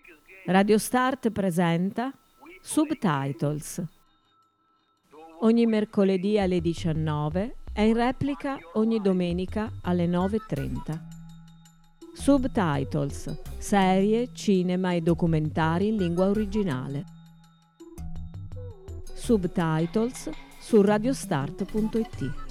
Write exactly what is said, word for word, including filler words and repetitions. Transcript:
Radio Start presenta Subtitles. Ogni mercoledì alle diciannove e in replica ogni domenica alle nove e trenta. Subtitles, serie, cinema e documentari in lingua originale. Subtitles su radiostart punto it.